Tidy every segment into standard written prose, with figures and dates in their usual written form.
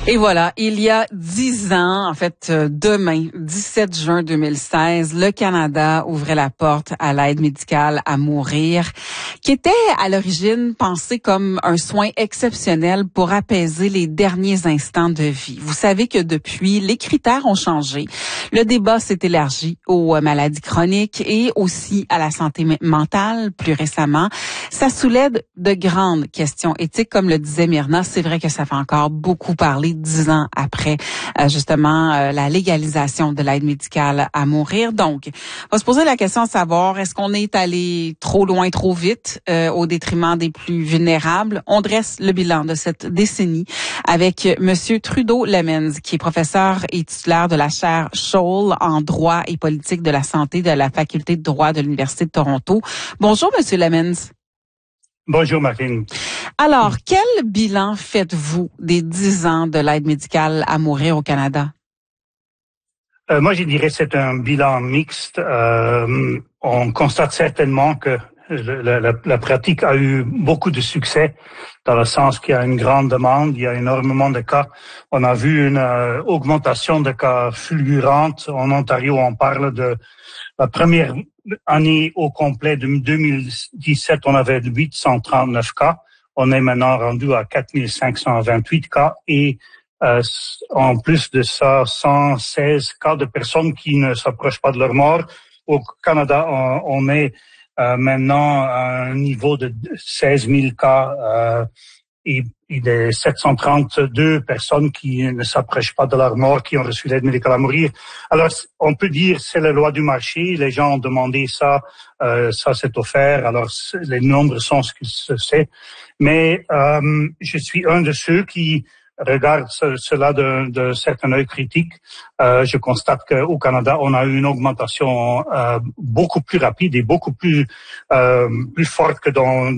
Et voilà, il y a 10 ans, en fait, demain, 17 juin 2016, le Canada ouvrait la porte à l'aide médicale à mourir, qui était à l'origine pensée comme un soin exceptionnel pour apaiser les derniers instants de vie. Vous savez que depuis, les critères ont changé. Le débat s'est élargi aux maladies chroniques et aussi à la santé mentale plus récemment. Ça soulève de grandes questions éthiques, comme le disait Myrna. C'est vrai que ça fait encore beaucoup parler 10 ans après, justement, la légalisation de l'aide médicale à mourir. Donc, on va se poser la question de savoir, est-ce qu'on est allé trop loin, trop vite, au détriment des plus vulnérables? On dresse le bilan de cette décennie avec Monsieur Trudeau Lemons, qui est professeur et titulaire de la chaire Scholl en droit et politique de la santé de la faculté de droit de l'Université de Toronto. Bonjour, Monsieur Lemons. Bonjour, Martine. Alors, quel bilan faites-vous des 10 ans de l'aide médicale à mourir au Canada? Moi, je dirais que c'est un bilan mixte. On constate certainement que la pratique a eu beaucoup de succès, dans le sens qu'il y a une grande demande, il y a énormément de cas. On a vu une augmentation de cas fulgurante. En Ontario, on parle de la première année au complet de 2017, on avait 839 cas. On est maintenant rendu à 4528 cas et en plus de ça, 116 cas de personnes qui ne s'approchent pas de leur mort. Au Canada, on est maintenant à un niveau de 16 000 cas et de 732 personnes qui ne s'approchent pas de leur mort, qui ont reçu l'aide médicale à mourir. Alors, on peut dire c'est la loi du marché. Les gens ont demandé ça, ça s'est offert. Alors, les nombres sont ce que c'est. Mais je suis un de ceux qui regarde cela de certain œil critique. Je constate qu'au Canada, on a eu une augmentation beaucoup plus rapide et beaucoup plus forte que dans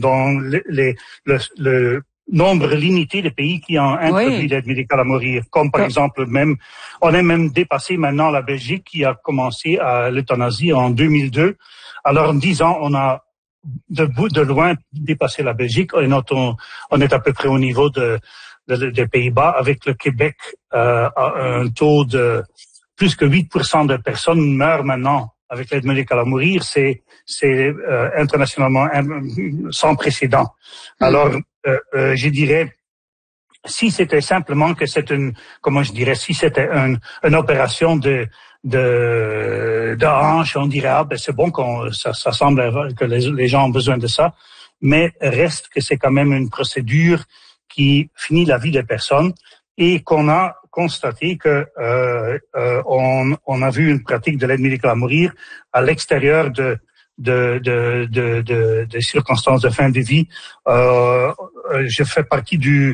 le nombre limité de pays qui ont introduit l'aide médicale à mourir. Comme par exemple, on est même dépassé maintenant la Belgique qui a commencé à l'euthanasie en 2002. Alors en 10 ans, on a de loin dépassé la Belgique et on est à peu près au niveau des Pays-Bas, avec le Québec à un taux de plus que 8% de personnes meurent maintenant avec l'aide médicale à mourir. C'est internationalement sans précédent. Alors, je dirais, si c'était simplement que c'est si c'était une opération de hanche, on dirait, c'est bon ça semble que les gens ont besoin de ça, mais reste que c'est quand même une procédure qui finit la vie des personnes et qu'on a constaté que on a vu une pratique de l'aide médicale à mourir à l'extérieur des circonstances de fin de vie. J'ai fait partie du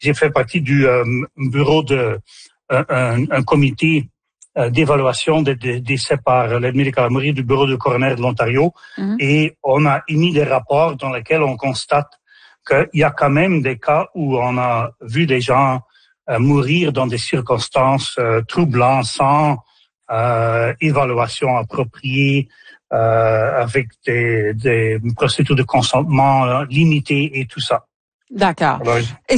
bureau un comité d'évaluation des décès par l'aide médicale à mourir du bureau de coroner de l'Ontario, et on a émis des rapports dans lesquels on constate qu'il y a quand même des cas où on a vu des gens mourir dans des circonstances troublantes, sans évaluation appropriée, avec des procédures de consentement limitées et tout ça. D'accord. Alors,